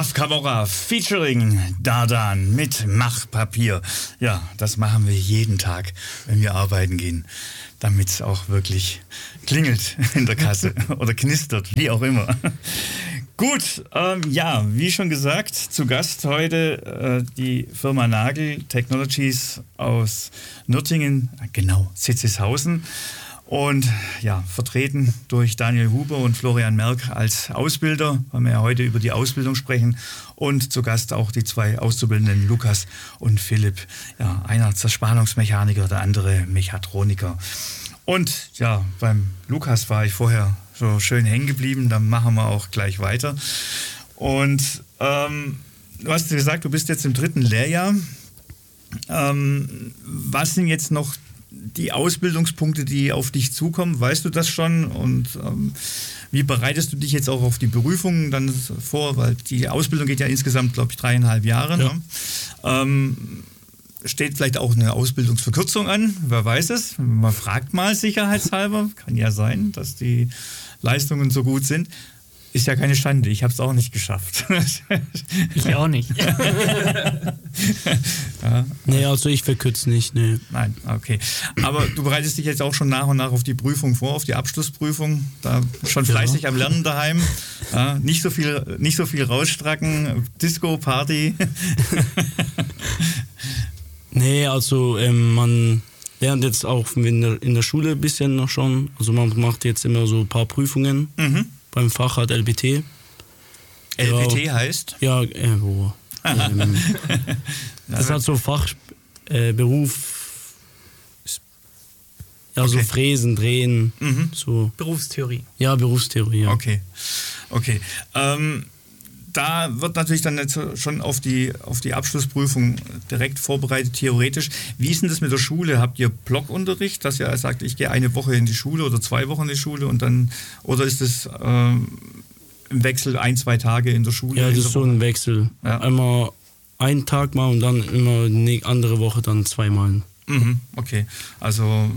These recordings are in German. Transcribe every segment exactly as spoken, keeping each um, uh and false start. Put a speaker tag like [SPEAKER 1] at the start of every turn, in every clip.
[SPEAKER 1] Raf Camora featuring Dardan mit Machpapier. Ja, das machen wir jeden Tag, wenn wir arbeiten gehen, damit es auch wirklich klingelt in der Kasse oder knistert, wie auch immer. Gut, ähm, ja, wie schon gesagt, zu Gast heute äh, die Firma Nagel Technologies aus Nürtingen, genau, Sitzeshausen. Und ja, vertreten durch Daniel Huber und Florian Merck als Ausbilder, weil wir ja heute über die Ausbildung sprechen. Und zu Gast auch die zwei Auszubildenden Lukas und Philipp. Ja, einer Zerspannungsmechaniker, der andere Mechatroniker. Und ja, beim Lukas war ich vorher so schön hängen geblieben, dann machen wir auch gleich weiter. Und ähm, du hast gesagt, du bist jetzt im dritten Lehrjahr. Ähm, was sind jetzt noch die Ausbildungspunkte, die auf dich zukommen? Weißt du das schon? Und ähm, wie bereitest du dich jetzt auch auf die Berufungen dann vor? Weil die Ausbildung geht ja insgesamt, glaube ich, dreieinhalb Jahre. Ja. Ne? Ähm, steht vielleicht auch eine Ausbildungsverkürzung an? Wer weiß es? Man fragt mal sicherheitshalber. Kann ja sein, dass die Leistungen so gut sind. Ist ja keine Schande, ich habe es auch nicht geschafft.
[SPEAKER 2] Ich auch nicht.
[SPEAKER 3] Ja. Nee, also ich verkürze nicht, nee.
[SPEAKER 1] Nein, okay. Aber du bereitest dich jetzt auch schon nach und nach auf die Prüfung vor, auf die Abschlussprüfung. Da schon fleißig ja. am Lernen daheim. Ja, nicht so viel, nicht so viel rausstracken, Disco, Party.
[SPEAKER 3] Nee, also ähm, man lernt jetzt auch in der, in der Schule ein bisschen noch schon. Also man macht jetzt immer so ein paar Prüfungen. Mhm. Beim Fach hat L B T.
[SPEAKER 1] L B T ja, heißt?
[SPEAKER 3] Ja, äh, wo? ähm, das hat so Fachberuf. Äh, Beruf, ja, okay. So Fräsen, Drehen. Mhm. So.
[SPEAKER 2] Berufstheorie.
[SPEAKER 3] Ja, Berufstheorie, ja.
[SPEAKER 1] Okay. Okay. Ähm, da wird natürlich dann jetzt schon auf die, auf die Abschlussprüfung direkt vorbereitet, theoretisch. Wie ist denn das mit der Schule? Habt ihr Blockunterricht, dass ihr sagt, ich gehe eine Woche in die Schule oder zwei Wochen in die Schule und dann, oder ist es ähm, im Wechsel ein, zwei Tage in der Schule?
[SPEAKER 3] Ja, das ist so ein Wechsel. Ja. Einmal einen Tag mal und dann immer eine andere Woche dann zweimal.
[SPEAKER 1] Mhm, okay, also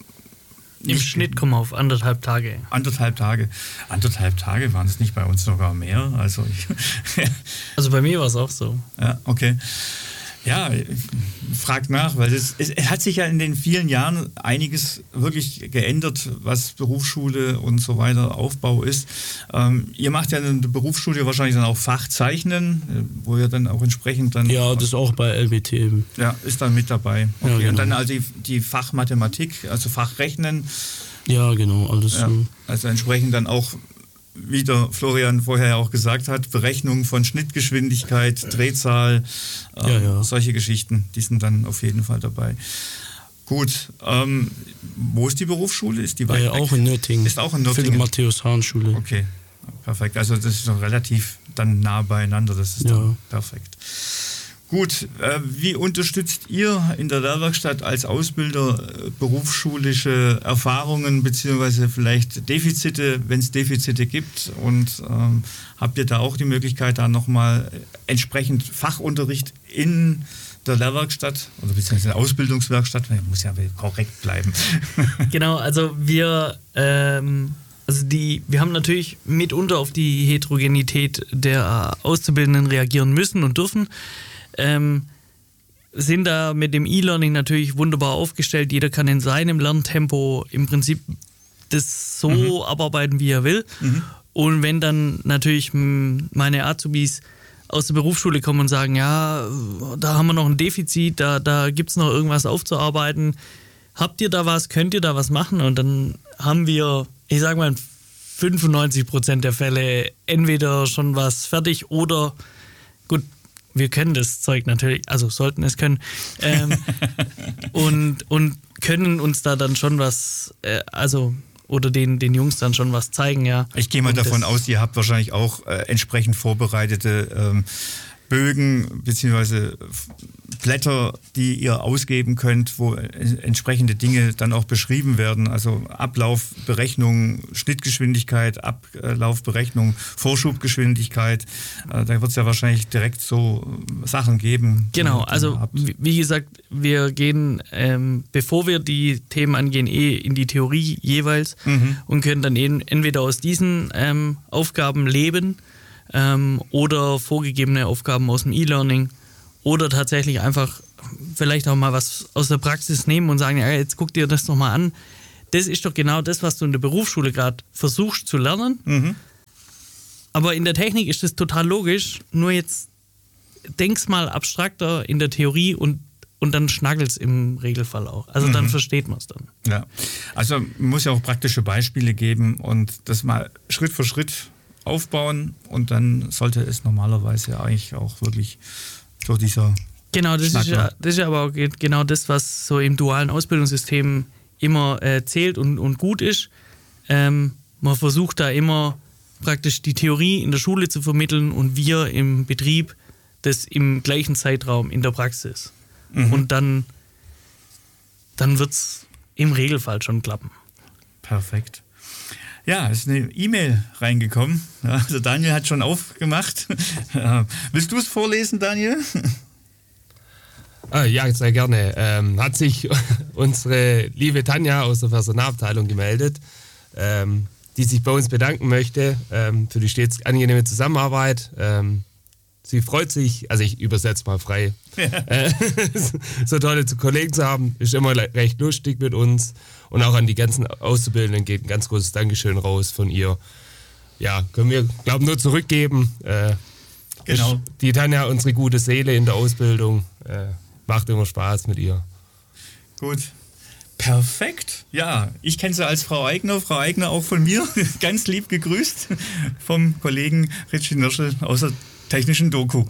[SPEAKER 2] im Schnitt kommen wir auf anderthalb Tage.
[SPEAKER 1] Anderthalb Tage. Anderthalb Tage waren es nicht bei uns sogar mehr. Also, ich
[SPEAKER 2] also bei mir war es auch so.
[SPEAKER 1] Ja, okay. Ja, fragt nach, weil es, es hat sich ja in den vielen Jahren einiges wirklich geändert, was Berufsschule und so weiter Aufbau ist. Ähm, ihr macht ja in der Berufsschule wahrscheinlich dann auch Fachzeichnen, wo ihr dann auch entsprechend dann...
[SPEAKER 3] Ja, das ist auch bei L B T.
[SPEAKER 1] Ja, ist dann mit dabei. Okay. Ja, genau. Und dann also die, die Fachmathematik, also Fachrechnen.
[SPEAKER 3] Ja, genau, alles
[SPEAKER 1] ja,
[SPEAKER 3] so.
[SPEAKER 1] Also entsprechend dann auch, wie der Florian vorher auch gesagt hat, Berechnung von Schnittgeschwindigkeit, Drehzahl, äh, ja, ja. solche Geschichten, die sind dann auf jeden Fall dabei. Gut, ähm, wo ist die Berufsschule? Ist die weit
[SPEAKER 3] ja,
[SPEAKER 1] weg?
[SPEAKER 3] Auch in Nürtingen.
[SPEAKER 1] Ist auch in Nürtingen.
[SPEAKER 3] Philipp-Matthäus-Hahn-Schule.
[SPEAKER 1] Okay, perfekt. Also das ist noch relativ dann nah beieinander, das ist ja. dann perfekt. Gut, äh, wie unterstützt ihr in der Lehrwerkstatt als Ausbilder äh, berufsschulische Erfahrungen beziehungsweise vielleicht Defizite, wenn es Defizite gibt? Und ähm, habt ihr da auch die Möglichkeit, da nochmal entsprechend Fachunterricht in der Lehrwerkstatt oder beziehungsweise Ausbildungswerkstatt, man muss ja korrekt bleiben.
[SPEAKER 2] Genau, also wir... Ähm Also die, wir haben natürlich mitunter auf die Heterogenität der Auszubildenden reagieren müssen und dürfen. Ähm, sind da mit dem E-Learning natürlich wunderbar aufgestellt. Jeder kann in seinem Lerntempo im Prinzip das so mhm. abarbeiten, wie er will. Mhm. Und wenn dann natürlich meine Azubis aus der Berufsschule kommen und sagen, ja, da haben wir noch ein Defizit, da, da gibt es noch irgendwas aufzuarbeiten. Habt ihr da was? Könnt ihr da was machen? Und dann haben wir, ich sage mal, in fünfundneunzig Prozent der Fälle entweder schon was fertig oder, gut, wir können das Zeug natürlich, also sollten es können, ähm, und, und können uns da dann schon was, äh, also oder den, den Jungs dann schon was zeigen, ja.
[SPEAKER 1] Ich gehe mal und davon aus, ihr habt wahrscheinlich auch äh, entsprechend vorbereitete ähm, Bögen bzw. Blätter, die ihr ausgeben könnt, wo entsprechende Dinge dann auch beschrieben werden. Also Ablaufberechnung, Schnittgeschwindigkeit, Ablaufberechnung, Vorschubgeschwindigkeit. Da wird es ja wahrscheinlich direkt so Sachen geben.
[SPEAKER 2] Genau, also wie gesagt, wir gehen, ähm, bevor wir die Themen angehen, eh in die Theorie jeweils mhm. und können dann eben entweder aus diesen ähm, Aufgaben leben, ähm, oder vorgegebene Aufgaben aus dem E-Learning oder tatsächlich einfach vielleicht auch mal was aus der Praxis nehmen und sagen, ja, jetzt guck dir das doch mal an. Das ist doch genau das, was du in der Berufsschule gerade versuchst zu lernen. Mhm. Aber in der Technik ist das total logisch, nur jetzt denk's mal abstrakter in der Theorie und, und dann schnaggelt's im Regelfall auch. Also dann mhm. versteht man es dann.
[SPEAKER 1] Ja, also man muss ja auch praktische Beispiele geben und das mal Schritt für Schritt aufbauen und dann sollte es normalerweise ja eigentlich auch wirklich so dieser
[SPEAKER 2] Genau, das ist, ja, das ist ja aber auch genau das, was so im dualen Ausbildungssystem immer äh, zählt und, und gut ist. Ähm, man versucht da immer praktisch die Theorie in der Schule zu vermitteln und wir im Betrieb das im gleichen Zeitraum in der Praxis. Mhm. Und dann, dann wird es im Regelfall schon klappen.
[SPEAKER 1] Perfekt. Ja, es ist eine E-Mail reingekommen. Ja, also Daniel hat schon aufgemacht. Willst du es vorlesen, Daniel?
[SPEAKER 4] Ah, ja, sehr gerne. Ähm, hat sich unsere liebe Tanja aus der Personalabteilung gemeldet, ähm, die sich bei uns bedanken möchte ähm, für die stets angenehme Zusammenarbeit. Ähm, sie freut sich, also ich übersetze mal frei, ja. äh, so tolle Kollegen zu haben, ist immer recht lustig mit uns und auch an die ganzen Auszubildenden geht ein ganz großes Dankeschön raus von ihr. Ja, können wir, glaube ich, nur zurückgeben. Äh,
[SPEAKER 1] genau.
[SPEAKER 4] Die Tanja, unsere gute Seele in der Ausbildung, äh, macht immer Spaß mit ihr.
[SPEAKER 1] Gut. Perfekt. Ja, ich kenne sie als Frau Eigner. Frau Eigner auch von mir. Ganz lieb gegrüßt vom Kollegen Richie Nirschel aus der technischen Doku.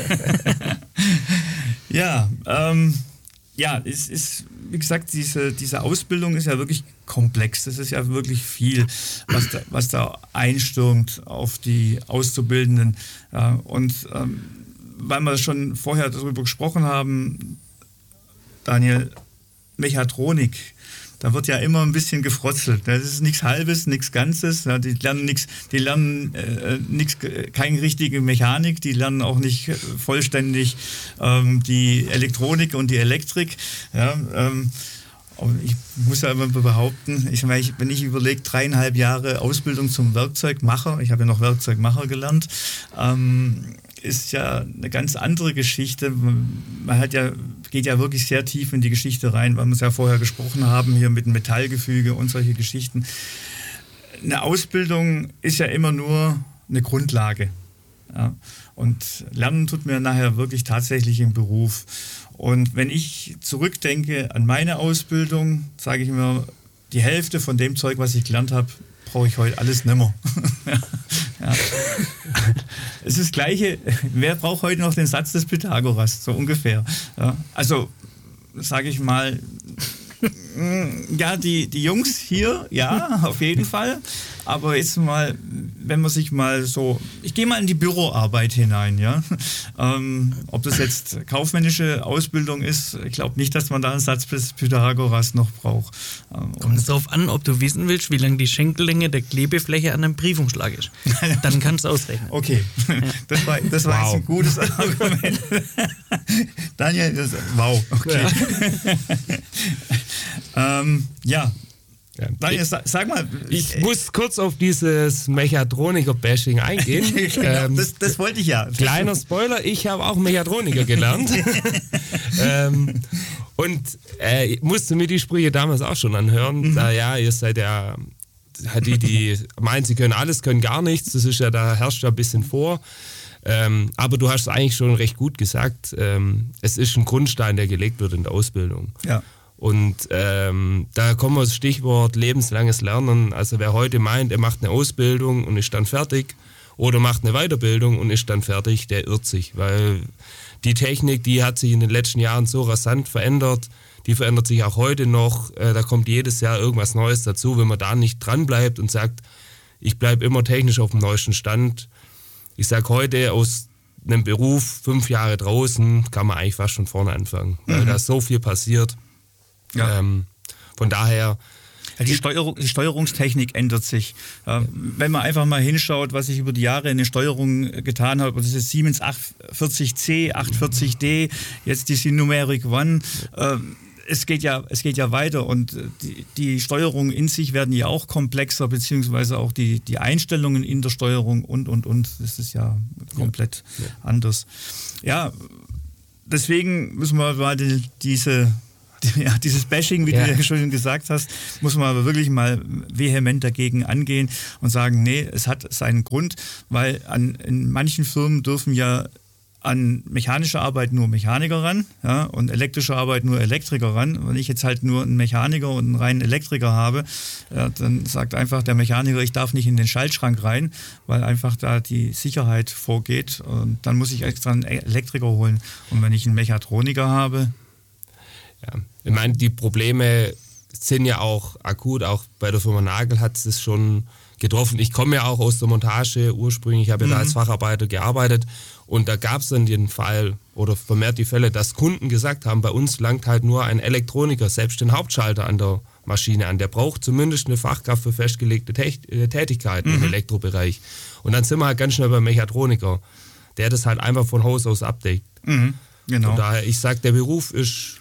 [SPEAKER 1] ja, ähm, ja, es ist, wie gesagt, diese, diese Ausbildung ist ja wirklich komplex. Das ist ja wirklich viel, was da, was da einstürmt auf die Auszubildenden. Ja, und ähm, weil wir schon vorher darüber gesprochen haben, Daniel, Mechatronik, da wird ja immer ein bisschen gefrotzelt. Das ist nichts Halbes, nichts Ganzes. Ja, die lernen nichts, die lernen äh, nix, keine richtige Mechanik, die lernen auch nicht vollständig ähm, die Elektronik und die Elektrik. Ja, ähm, ich muss ja immer behaupten, ich, wenn ich überlege, dreieinhalb Jahre Ausbildung zum Werkzeugmacher, ich habe ja noch Werkzeugmacher gelernt, ähm, ist ja eine ganz andere Geschichte. Man hat ja, geht ja wirklich sehr tief in die Geschichte rein, weil wir es ja vorher gesprochen haben, hier mit dem Metallgefüge und solche Geschichten. Eine Ausbildung ist ja immer nur eine Grundlage. Ja. Und Lernen tut mir nachher wirklich tatsächlich im Beruf. Und wenn ich zurückdenke an meine Ausbildung, sage ich mir, die Hälfte von dem Zeug, was ich gelernt habe, brauche ich heute alles nimmer. ja. Es ist das Gleiche, wer braucht heute noch den Satz des Pythagoras, so ungefähr. Ja. Also, sage ich mal, ja, die, die Jungs hier, ja, auf jeden Fall. Aber jetzt mal, wenn man sich mal so, ich gehe mal in die Büroarbeit hinein, ja. Ähm, ob das jetzt kaufmännische Ausbildung ist, ich glaube nicht, dass man da einen Satz des Pythagoras noch braucht. Ähm,
[SPEAKER 2] Kommt es darauf an, ob du wissen willst, wie lang die Schenkellänge der Klebefläche an einem Briefumschlag ist. Dann kannst du es ausrechnen.
[SPEAKER 1] Okay, ja. das war, das war wow. jetzt ein gutes Argument. Daniel, das, wow, okay. Ja. ähm, ja.
[SPEAKER 4] Ja.
[SPEAKER 1] Daniel, sag, sag mal.
[SPEAKER 4] Ich äh, muss kurz auf dieses Mechatroniker-Bashing eingehen.
[SPEAKER 1] genau, ähm, das, das wollte ich ja.
[SPEAKER 4] Kleiner Spoiler, ich habe auch Mechatroniker gelernt. ähm, und äh, musste mir die Sprüche damals auch schon anhören. Mhm. Da, ja, ihr seid ja, die, die meinen, sie können alles, können gar nichts. Das ist ja, da herrscht ja ein bisschen vor. Ähm, aber du hast es eigentlich schon recht gut gesagt. Ähm, es ist ein Grundstein, der gelegt wird in der Ausbildung.
[SPEAKER 1] Ja.
[SPEAKER 4] Und ähm, da kommen wir das Stichwort lebenslanges Lernen. Also wer heute meint, er macht eine Ausbildung und ist dann fertig oder macht eine Weiterbildung und ist dann fertig, der irrt sich. Weil die Technik, die hat sich in den letzten Jahren so rasant verändert, die verändert sich auch heute noch. Äh, da kommt jedes Jahr irgendwas Neues dazu. Wenn man da nicht dran bleibt und sagt, ich bleibe immer technisch auf dem neuesten Stand. Ich sage heute, aus einem Beruf, fünf Jahre draußen, kann man eigentlich fast von vorne anfangen. Weil mhm. da so viel passiert. Ja. Ähm, von daher.
[SPEAKER 1] Ja, die, Steuerung, die Steuerungstechnik ändert sich. Äh, wenn man einfach mal hinschaut, was sich über die Jahre in der Steuerung getan hat, das ist Siemens achthundertvierzig C, achthundertvierzig D, jetzt die Numeric One. Äh, es geht ja, es geht ja weiter und die, die Steuerungen in sich werden ja auch komplexer, beziehungsweise auch die, die Einstellungen in der Steuerung und, und, und. Das ist ja komplett ja. Ja. anders. Ja, deswegen müssen wir mal die, diese, die, ja, dieses Bashing, wie ja. du ja schon gesagt hast, muss man aber wirklich mal vehement dagegen angehen und sagen, nee, es hat seinen Grund, weil an, in manchen Firmen dürfen ja an mechanische Arbeit nur Mechaniker ran, ja, und elektrische Arbeit nur Elektriker ran. Wenn ich jetzt halt nur einen Mechaniker und einen reinen Elektriker habe, ja, dann sagt einfach der Mechaniker, ich darf nicht in den Schaltschrank rein, weil einfach da die Sicherheit vorgeht. Und dann muss ich extra einen Elektriker holen. Und wenn ich einen Mechatroniker habe...
[SPEAKER 4] Ja, ich meine, die Probleme sind ja auch akut, auch bei der Firma Nagel hat es schon getroffen. Ich komme ja auch aus der Montage ursprünglich, ich habe ja mhm. da als Facharbeiter gearbeitet und da gab es dann den Fall oder vermehrt die Fälle, dass Kunden gesagt haben, bei uns langt halt nur ein Elektroniker, selbst den Hauptschalter an der Maschine an, der braucht zumindest eine Fachkraft für festgelegte Tätigkeiten mhm. im Elektrobereich. Und dann sind wir halt ganz schnell beim Mechatroniker, der das halt einfach von Haus aus abdeckt.
[SPEAKER 1] Mhm. Genau.
[SPEAKER 4] Von daher, ich sage, der Beruf ist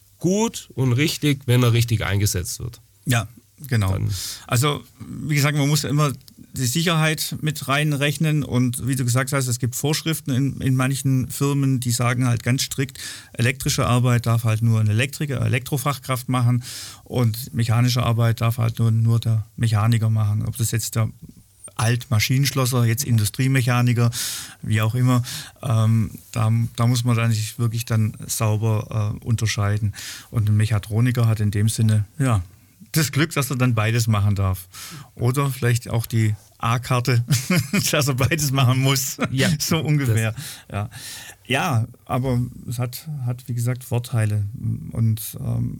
[SPEAKER 4] gut und richtig, wenn er richtig eingesetzt wird.
[SPEAKER 1] Ja, genau. Dann also, wie gesagt, man muss immer die Sicherheit mit reinrechnen und wie du gesagt hast, es gibt Vorschriften in, in manchen Firmen, die sagen halt ganz strikt, elektrische Arbeit darf halt nur ein Elektriker, Elektrofachkraft machen und mechanische Arbeit darf halt nur, nur der Mechaniker machen. Ob das jetzt der Altmaschinenschlosser, jetzt Industriemechaniker, wie auch immer, ähm, da, da muss man dann sich wirklich dann sauber äh, unterscheiden. Und ein Mechatroniker hat in dem Sinne, ja, das Glück, dass er dann beides machen darf. Oder vielleicht auch die A-Karte, dass er beides machen muss. Ja, so ungefähr. Ja. ja, aber es hat, hat, wie gesagt, Vorteile. Und ähm,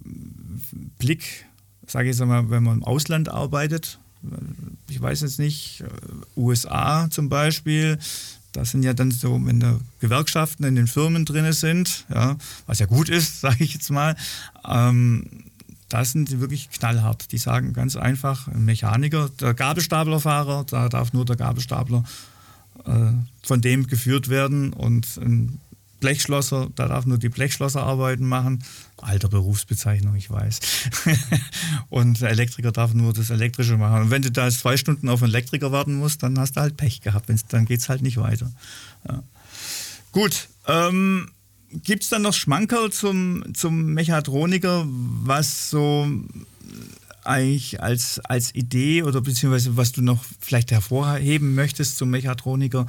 [SPEAKER 1] Blick, sage ich jetzt mal, wenn man im Ausland arbeitet, ich weiß jetzt nicht, U S A zum Beispiel, das sind ja dann so, wenn da Gewerkschaften in den Firmen drin sind, ja, was ja gut ist, sage ich jetzt mal, ähm, da sind die wirklich knallhart. Die sagen ganz einfach, ein Mechaniker, der Gabelstaplerfahrer, da darf nur der Gabelstapler äh, von dem geführt werden und ein Blechschlosser, da darf nur die Blechschlosserarbeiten machen. Alter Berufsbezeichnung, ich weiß. Und der Elektriker darf nur das Elektrische machen. Und wenn du da jetzt zwei Stunden auf einen Elektriker warten musst, dann hast du halt Pech gehabt. Wenn's, dann geht es halt nicht weiter. Ja. Gut, ähm, gibt es dann noch Schmankerl zum, zum Mechatroniker, was so eigentlich als, als Idee oder beziehungsweise was du noch vielleicht hervorheben möchtest zum Mechatroniker?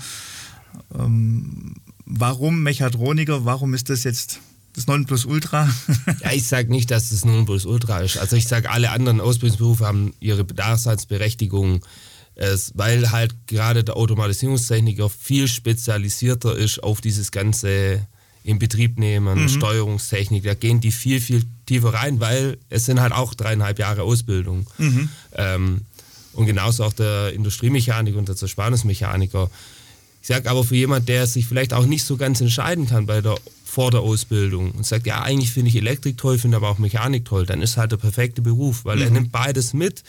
[SPEAKER 1] Ähm, warum Mechatroniker? Warum ist das jetzt das Nonplusultra?
[SPEAKER 4] Ja, ich sage nicht, dass das Nonplusultra ist. Also ich sage, alle anderen Ausbildungsberufe haben ihre Daseinsberechtigung, es, weil halt gerade der Automatisierungstechniker viel spezialisierter ist auf dieses ganze in Betrieb nehmen, mhm. Steuerungstechnik, da gehen die viel, viel tiefer rein, weil es sind halt auch dreieinhalb Jahre Ausbildung. Mhm. Ähm, und genauso auch der Industriemechaniker und der Zerspannungsmechaniker. Ich sage aber für jemanden, der sich vielleicht auch nicht so ganz entscheiden kann bei der, vor der Ausbildung und sagt, ja, eigentlich finde ich Elektrik toll, finde aber auch Mechanik toll, dann ist halt der perfekte Beruf, weil mhm. er nimmt beides mit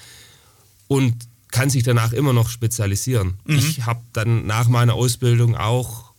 [SPEAKER 4] und kann sich danach immer noch spezialisieren. Mhm. Ich habe dann nach meiner Ausbildung auch,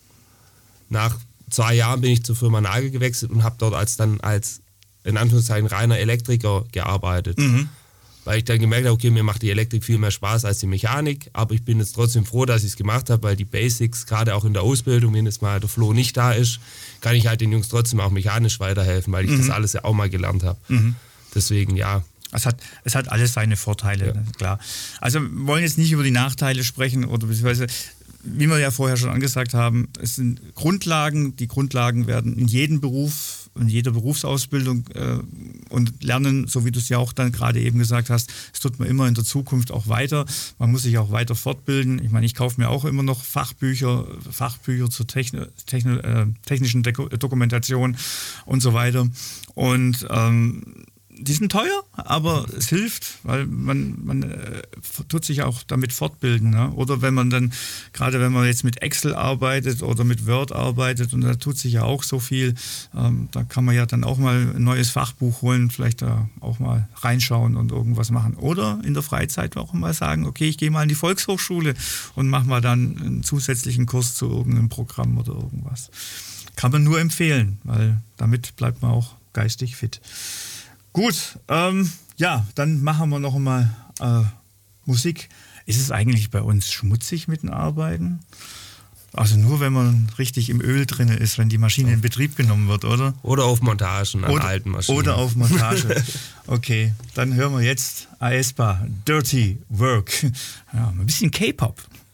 [SPEAKER 4] nach zwei Jahren bin ich zur Firma Nagel gewechselt und habe dort als dann als, in Anführungszeichen, reiner Elektriker gearbeitet. Mhm. Weil ich dann gemerkt habe, okay, mir macht die Elektrik viel mehr Spaß als die Mechanik, aber ich bin jetzt trotzdem froh, dass ich es gemacht habe, weil die Basics, gerade auch in der Ausbildung, wenn jetzt mal der Flo nicht da ist, kann ich halt den Jungs trotzdem auch mechanisch weiterhelfen, weil ich mhm. das alles ja auch mal gelernt habe. Mhm. Deswegen, ja.
[SPEAKER 1] Es hat, es hat alles seine Vorteile, ja. Klar. Also wir wollen jetzt nicht über die Nachteile sprechen oder beziehungsweise, wie wir ja vorher schon angesagt haben, es sind Grundlagen, die Grundlagen werden in jedem Beruf, in jeder Berufsausbildung äh, und lernen, so wie du es ja auch dann gerade eben gesagt hast, es tut man immer in der Zukunft auch weiter. Man muss sich auch weiter fortbilden. Ich meine, ich kaufe mir auch immer noch Fachbücher, Fachbücher zur Techni Techni äh, technischen Deko Dokumentation und so weiter. Und ähm, die sind teuer, aber es hilft, weil man, man äh, tut sich auch damit fortbilden. Ne? Oder wenn man dann, gerade wenn man jetzt mit Excel arbeitet oder mit Word arbeitet und da tut sich ja auch so viel, ähm, da kann man ja dann auch mal ein neues Fachbuch holen, vielleicht da auch mal reinschauen und irgendwas machen. Oder in der Freizeit auch mal sagen, okay, ich gehe mal in die Volkshochschule und mache mal dann einen zusätzlichen Kurs zu irgendeinem Programm oder irgendwas. Kann man nur empfehlen, weil damit bleibt man auch geistig fit. Gut, ähm, ja, dann machen wir noch mal äh, Musik. Ist es eigentlich bei uns schmutzig mit dem Arbeiten? Also nur, wenn man richtig im Öl drin ist, wenn die Maschine in Betrieb genommen wird, oder?
[SPEAKER 4] Oder auf Montagen an
[SPEAKER 1] Oder,
[SPEAKER 4] alten Maschinen.
[SPEAKER 1] oder auf Montage. Okay, dann hören wir jetzt Aespa, Dirty Work. Ja, ein bisschen K-Pop.